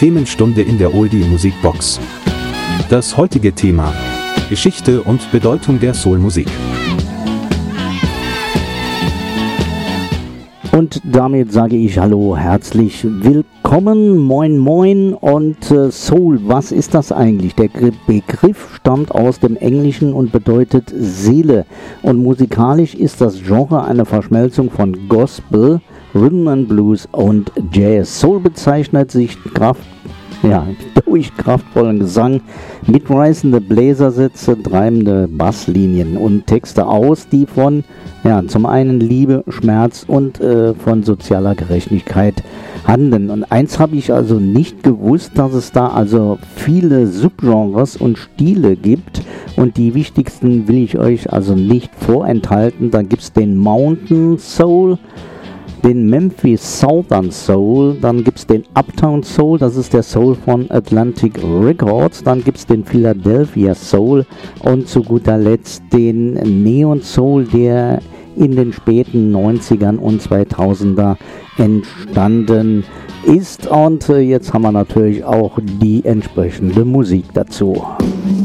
Themenstunde in der Oldie Musikbox. Das heutige Thema: Geschichte und Bedeutung der Soul-Musik. Und damit sage ich hallo, herzlich willkommen, moin moin und Soul, was ist das eigentlich? Der Begriff stammt aus dem Englischen und bedeutet Seele und musikalisch ist das Genre eine Verschmelzung von Gospel, Rhythm and Blues und Jazz. Soul bezeichnet sich durch kraftvollen Gesang, mitreißende Bläsersätze, treibende Basslinien und Texte aus, die von zum einen Liebe, Schmerz und von sozialer Gerechtigkeit handeln. Und eins habe ich also nicht gewusst, dass es da also viele Subgenres und Stile gibt. Und die wichtigsten will ich euch also nicht vorenthalten. Da gibt es den Mountain Soul, den Memphis Southern Soul, dann gibt es den Uptown Soul, das ist der Soul von Atlantic Records, dann gibt es den Philadelphia Soul und zu guter Letzt den Neon Soul, der in den späten 90ern und 2000er entstanden ist. Und jetzt haben wir natürlich auch die entsprechende Musik dazu.